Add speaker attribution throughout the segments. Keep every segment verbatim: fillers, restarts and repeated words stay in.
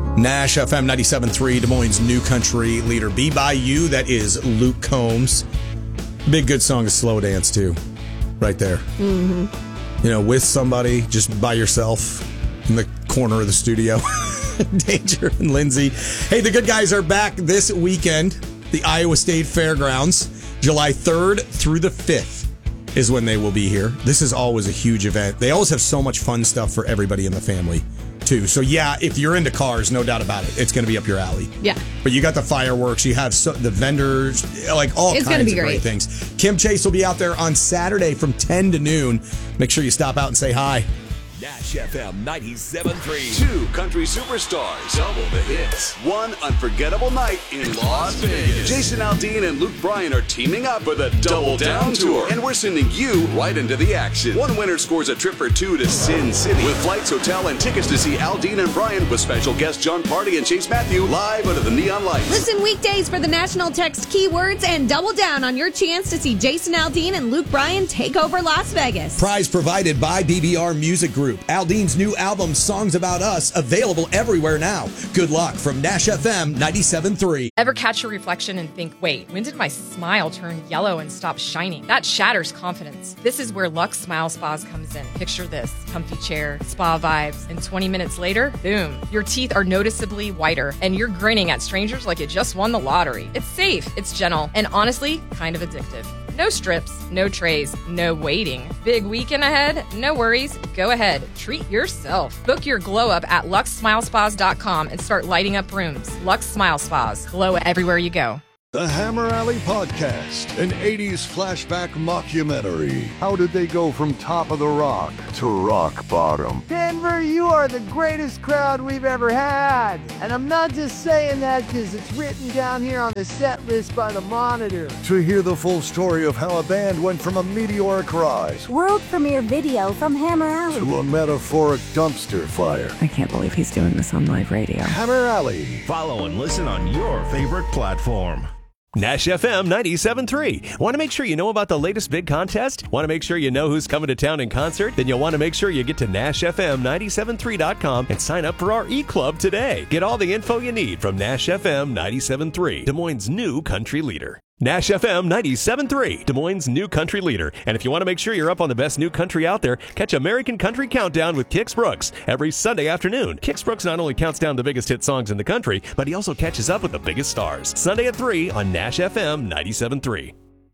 Speaker 1: Nash F M ninety-seven point three, Des Moines' new country leader. Be By You, that is Luke Combs. Big good song to slow dance to, right there. Mm-hmm. You know, with somebody, just by yourself in the corner of the studio. Danger and Lindsay. Hey, the good guys are back this weekend. The Iowa State Fairgrounds, July third through the fifth is when they will be here. This is always a huge event. They always have so much fun stuff for everybody in the family, too. So, yeah, if you're into cars, no doubt about it, it's going to be up your alley.
Speaker 2: Yeah.
Speaker 1: But you got the fireworks, you have so, the vendors, like all
Speaker 2: it's
Speaker 1: kinds
Speaker 2: be
Speaker 1: of
Speaker 2: great.
Speaker 1: great things. Kim Chase will be out there on Saturday from ten to noon. Make sure you stop out and say hi.
Speaker 3: Nash F M ninety-seven point three. Two country superstars. Double the hits. One unforgettable night in Las Vegas. Jason Aldean and Luke Bryan are teaming up for the Double Down Tour. And we're sending you right into the action. One winner scores a trip for two to Sin City. With flights, hotel, and tickets to see Aldean and Bryan with special guests John Party and Chase Matthew live under the neon lights.
Speaker 2: Listen weekdays for the national text keywords and double down on your chance to see Jason Aldean and Luke Bryan take over Las Vegas.
Speaker 1: Prize provided by B B R Music Group. Aldean's new album, Songs About Us, available everywhere now. Good luck from Nash F M ninety-seven point three.
Speaker 4: Ever catch your reflection and think, wait, when did my smile turn yellow and stop shining? That shatters confidence. This is where Lux Smile Spas comes in. Picture this, comfy chair, spa vibes, and twenty minutes later, boom, your teeth are noticeably whiter, and you're grinning at strangers like you just won the lottery. It's safe, it's gentle, and honestly, kind of addictive. No strips, no trays, no waiting. Big weekend ahead? No worries. Go ahead. Treat yourself. Book your glow up at lux smile spas dot com and start lighting up rooms. Lux Smile Spas. Glow everywhere you go.
Speaker 5: The Hammer Alley Podcast, an eighties flashback mockumentary. How did they go from top of the rock to rock bottom?
Speaker 6: Denver, you are the greatest crowd we've ever had. And I'm not just saying that because it's written down here on the set list by the Monitor.
Speaker 5: To hear the full story of how a band went from a meteoric rise
Speaker 7: world premiere video from Hammer Alley
Speaker 5: to a metaphoric dumpster fire.
Speaker 8: I can't believe he's doing this on live radio.
Speaker 5: Hammer Alley.
Speaker 9: Follow and listen on your favorite platform.
Speaker 10: Nash F M ninety-seven point three. Want to make sure you know about the latest big contest? Want to make sure you know who's coming to town in concert? Then you'll want to make sure you get to Nash F M ninety-seven point three dot com and sign up for our e-club today. Get all the info you need from Nash F M ninety-seven point three, Des Moines' new country leader. Nash F M ninety-seven point three, Des Moines' new country leader. And if you want to make sure you're up on the best new country out there, catch American Country Countdown with Kix Brooks every Sunday afternoon. Kix Brooks not only counts down the biggest hit songs in the country, but he also catches up with the biggest stars. Sunday at three on Nash F M ninety-seven point three.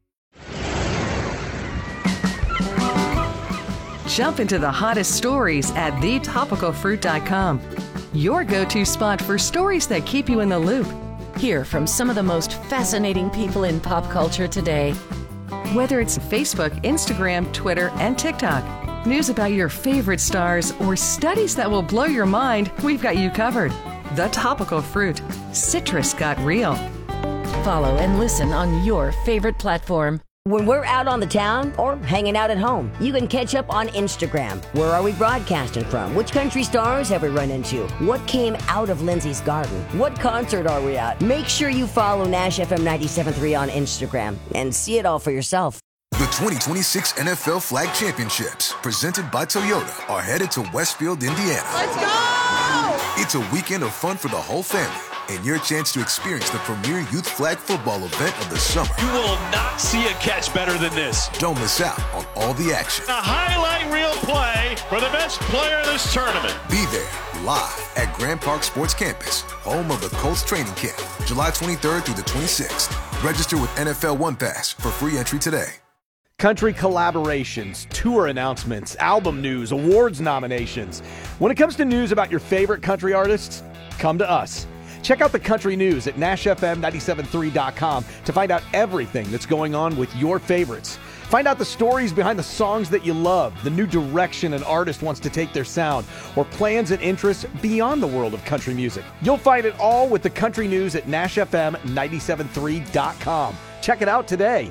Speaker 11: Jump into the hottest stories at the topical fruit dot com. Your go-to spot for stories that keep you in the loop.
Speaker 12: Hear from some of the most fascinating people in pop culture today.
Speaker 11: Whether it's Facebook, Instagram, Twitter, and TikTok, news about your favorite stars, or studies that will blow your mind, we've got you covered. The Topical Fruit. Citrus got real.
Speaker 12: Follow and listen on your favorite platform.
Speaker 13: When we're out on the town or hanging out at home, you can catch up on Instagram. Where are we broadcasting from? Which country stars have we run into? What came out of Lindsay's garden? What concert are we at? Make sure you follow Nash F M ninety-seven point three on Instagram and see it all for yourself.
Speaker 14: The twenty twenty-six N F L Flag Championships, presented by Toyota, are headed to Westfield, Indiana.
Speaker 2: Let's go!
Speaker 14: It's a weekend of fun for the whole family, and your chance to experience the premier youth flag football event of the summer.
Speaker 15: You will not see a catch better than this.
Speaker 14: Don't miss out on all the action.
Speaker 15: A highlight reel play for the best player in this tournament.
Speaker 14: Be there, live at Grand Park Sports Campus, home of the Colts training camp, July twenty-third through the twenty-sixth. Register with N F L One Pass for free entry today.
Speaker 16: Country collaborations, tour announcements, album news, awards nominations. When it comes to news about your favorite country artists, come to us. Check out the country news at Nash F M ninety-seven point three dot com to find out everything that's going on with your favorites. Find out the stories behind the songs that you love, the new direction an artist wants to take their sound, or plans and interests beyond the world of country music. You'll find it all with the country news at Nash F M ninety-seven point three dot com. Check it out today.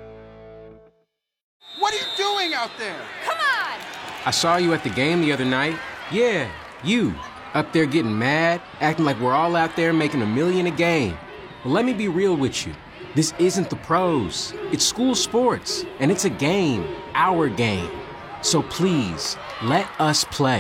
Speaker 17: What are you doing out there?
Speaker 18: Come on!
Speaker 19: I saw you at the game the other night. Yeah, you. Up there getting mad, acting like we're all out there making a million a game. Well, let me be real with you. This isn't the pros. It's school sports, and it's a game, our game. So please, let us play.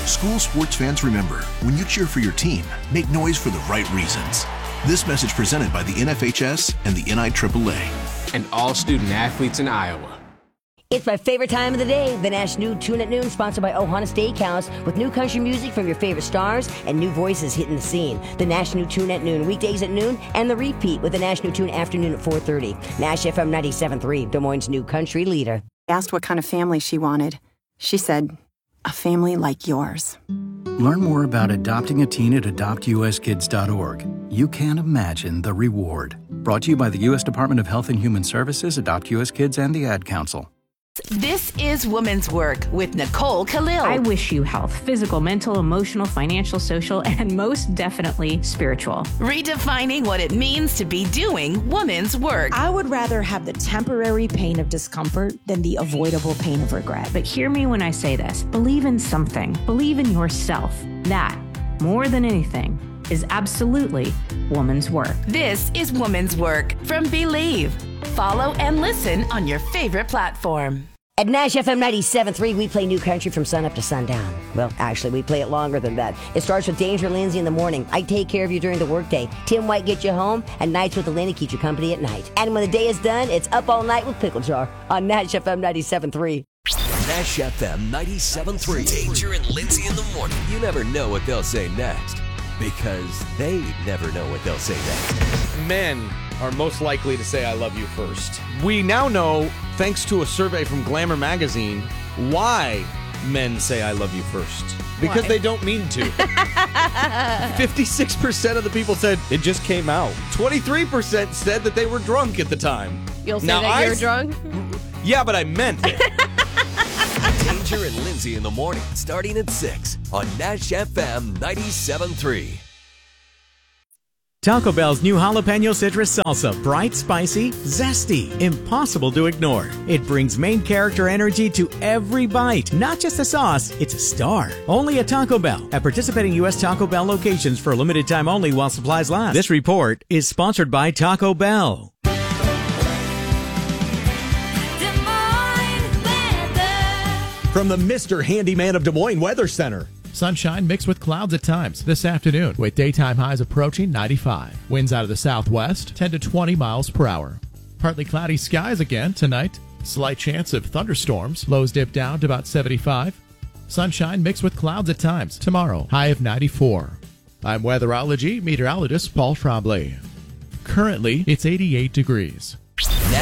Speaker 17: School sports fans, remember, when you cheer for your team, make noise for the right reasons. This message presented by the N F H S and the N I triple A.
Speaker 19: And all student athletes in Iowa.
Speaker 13: It's my favorite time of the day, the Nash New Tune at Noon, sponsored by Ohana Steakhouse, with new country music from your favorite stars and new voices hitting the scene. The Nash New Tune at Noon, weekdays at noon, and the repeat with the Nash New Tune afternoon at four thirty. Nash F M ninety-seven point three, Des Moines' new country leader.
Speaker 18: Asked what kind of family she wanted. She said, a family like yours.
Speaker 20: Learn more about adopting a teen at adopt u s kids dot org. You can't imagine the reward. Brought to you by the U S Department of Health and Human Services, Adopt U S Kids, and the Ad Council.
Speaker 21: This is Women's Work with Nicole Khalil.
Speaker 22: I wish you health, physical, mental, emotional, financial, social, and most definitely spiritual.
Speaker 21: Redefining what it means to be doing women's work.
Speaker 23: I would rather have the temporary pain of discomfort than the avoidable pain of regret.
Speaker 22: But hear me when I say this. Believe in something. Believe in yourself. That, more than anything, is absolutely woman's work.
Speaker 21: This is Woman's Work from Believe. Follow and listen on your favorite platform.
Speaker 13: At Nash F M ninety-seven point three, we play new country from sun up to sundown. Well, actually, we play it longer than that. It starts with Danger and Lindsay in the morning. I take care of you during the workday. Tim White gets you home, and Nights with Elena keeps you company at night. And when the day is done, it's Up All Night with Pickle Jar on Nash F M ninety-seven point three.
Speaker 24: Nash F M ninety-seven point three. Danger and Lindsay in the morning. You never know what they'll say next, because they never know what they'll say next.
Speaker 16: Men are most likely to say I love you first. We now know, thanks to a survey from Glamour magazine, why men say I love you first. Because
Speaker 2: Why?
Speaker 16: they don't mean to. fifty-six percent of the people said it just came out. twenty-three percent said that they were drunk at the time.
Speaker 2: You'll say
Speaker 16: Now,
Speaker 2: that
Speaker 16: I
Speaker 2: you're
Speaker 16: s-
Speaker 2: drunk?
Speaker 16: Yeah, but I meant it.
Speaker 24: Danger and Lindsay in the morning, starting at six on Nash F M ninety-seven point three.
Speaker 25: Taco Bell's new jalapeno citrus salsa. Bright, spicy, zesty, impossible to ignore. It brings main character energy to every bite. Not just a sauce, it's a star. Only at Taco Bell. At participating U S Taco Bell locations for a limited time only while supplies last. This report is sponsored by Taco Bell.
Speaker 1: From the Mister Handyman of Des Moines Weather Center.
Speaker 26: Sunshine mixed with clouds at times this afternoon, with daytime highs approaching ninety-five. Winds out of the southwest, ten to twenty miles per hour. Partly cloudy skies again tonight. Slight chance of thunderstorms. Lows dip down to about seventy-five. Sunshine mixed with clouds at times tomorrow. High of ninety-four. I'm weatherology meteorologist Paul Trombley. Currently, it's eighty-eight degrees.